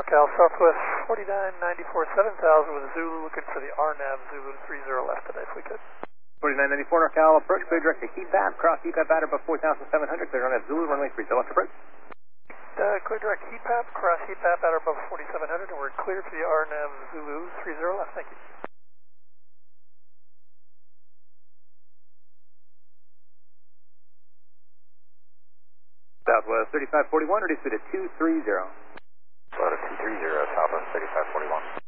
Cal Southwest 4994 7000 with Zulu looking for the RNAV Zulu 30 left today if we could. 4994 NorCal approach, clear direct to HEPAP, cross HEPAP at above 4,700, clear on that Zulu, runway 30 left approach. Clear direct HEPAP, cross HEPAP at above 4,700, and we're clear for the RNAV Zulu 30 left, thank you. Southwest 3541, reduce it to 230. Load of 230, Southwest 3541.